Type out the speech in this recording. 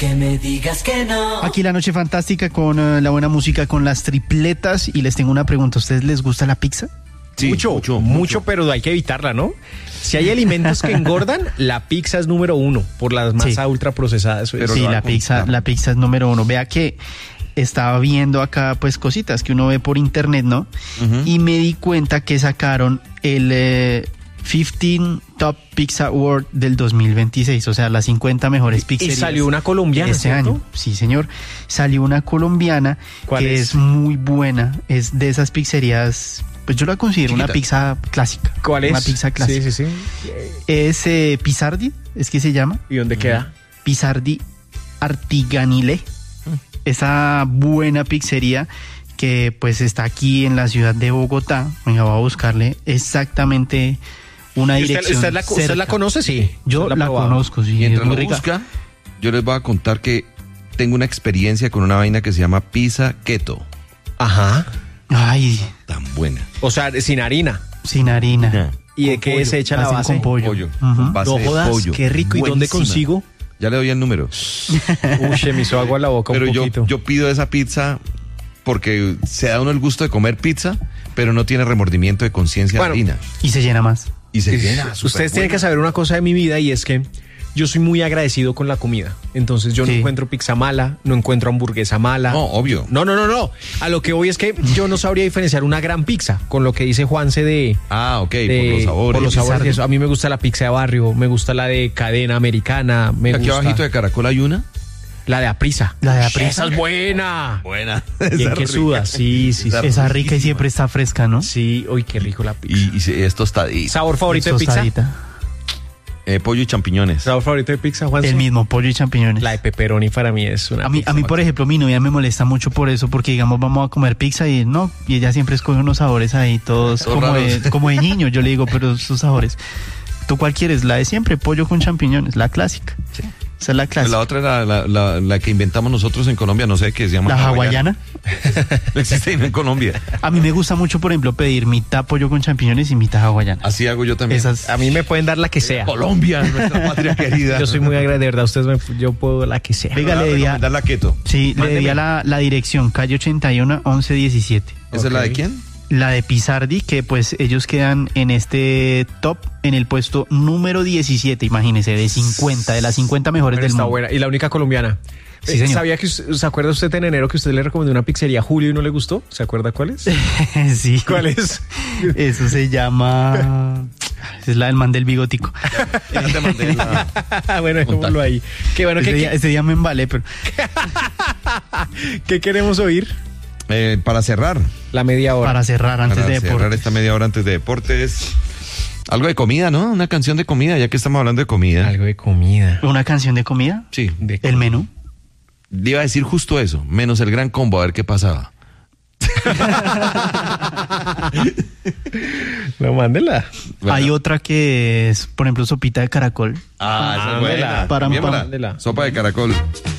Que me digas que no. Aquí la noche fantástica con la buena música, con las tripletas. Y les tengo una pregunta, ¿a ustedes les gusta la pizza? Sí, mucho, pero hay que evitarla, ¿no? Si hay alimentos que engordan, la pizza es número uno por las masas ultraprocesadas. Pero sí, la pizza es número uno. Vea que estaba viendo acá pues cositas que uno ve por internet, ¿no? Uh-huh. Y me di cuenta que sacaron el 15 Top Pizza Award del 2026, o sea, las 50 mejores pizzerías. Y salió una colombiana este año. Sí, señor. Salió una colombiana que es muy buena. Es de esas pizzerías, pues yo la considero una pizza clásica. ¿Cuál es? Una pizza clásica. Sí. Es Pisardi, es que se llama. ¿Y dónde queda? Pisardi Artiganile. Esa buena pizzería que pues está aquí en la ciudad de Bogotá. Venga, voy a buscarle exactamente una dirección. ¿Usted la conoce? Sí. Yo la conozco, sí. Mientras lo busca, yo les voy a contar que tengo una experiencia con una vaina que se llama pizza keto. Ajá. Ay. Tan buena. O sea, sin harina. Sin harina. ¿Y de qué se echa la base? Con pollo. Con base de pollo. Qué rico. Buenísima. ¿Y dónde consigo? Ya le doy el número. Uy, me hizo agua a la boca. Pero un poquito. yo pido esa pizza porque se da uno el gusto de comer pizza, pero no tiene remordimiento de conciencia de harina. Y se llena más. Y se llena. Ustedes tienen que saber una cosa de mi vida, y es que yo soy muy agradecido con la comida. Entonces yo no encuentro pizza mala, no encuentro hamburguesa mala. No, obvio. No. A lo que voy es que yo no sabría diferenciar una gran pizza con lo que dice Juanse de... Ah, ok, por los sabores. Por los sabores. Eso. A mí me gusta la pizza de barrio, me gusta la de cadena americana. Aquí abajito de Caracol hay una. La de Aprisa. Esa es buena. Buena. Bien que suda. Sí. Esa rica y siempre está fresca, ¿no? Sí, uy, qué rico la pizza. Y es tostadita. ¿Sabor favorito de pizza? Pollo y champiñones. ¿Sabor favorito de pizza, Juan? El mismo, pollo y champiñones. La de pepperoni para mí es una A mí, por ejemplo, mi novia me molesta mucho por eso, porque digamos vamos a comer pizza y ella siempre escoge unos sabores ahí todos como de niño. Yo le digo, pero esos sabores, ¿tú cuál quieres? La de siempre, pollo con champiñones, la clásica. Sí. Esa es la clásica. La otra era la que inventamos nosotros en Colombia, no sé qué se llama. ¿La hawaiana? No existe en Colombia. A mí me gusta mucho, por ejemplo, pedir mitad pollo con champiñones y mitad hawaiana. Así hago yo también. A mí me pueden dar la que sea. Colombia, nuestra patria querida. Yo soy muy agradecido, de verdad, yo puedo la que sea. Venga, le debía dar la keto. Sí, le debía la dirección, calle 81, 1117. ¿Esa es la de quién? La de Pisardi, que pues ellos quedan en este top en el puesto número 17, imagínese, de 50, de las 50 mejores del mundo. Está buena. Y la única colombiana. Sí, señor. ¿Sabía que se acuerda usted en enero que usted le recomendó una pizzería a Julio y no le gustó? ¿Se acuerda cuál es? Sí. ¿Cuál es? Eso se llama... Es la del man del bigotico. Ya te mandé bueno, dejémoslo ahí. Qué bueno ese día me embalé, pero... ¿Qué queremos oír? Para cerrar. La media hora. Para cerrar antes de deportes. Para cerrar esta media hora antes de deportes. Algo de comida, ¿no? Una canción de comida, ya que estamos hablando de comida. Algo de comida. ¿Una canción de comida? Sí. ¿El menú? Le iba a decir justo eso, menos el gran combo, a ver qué pasaba. No, mándela. ¿Verdad? Hay otra que es, por ejemplo, sopita de caracol. Esa es buena. Mándela. Sopa de caracol.